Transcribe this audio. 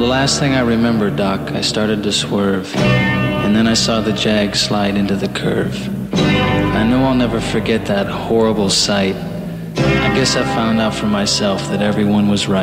last thing I remember, Doc, I started to swerve, and then I saw the Jag slide into the curve. I know I'll never forget that horrible sight. I guess I found out for myself that everyone was right.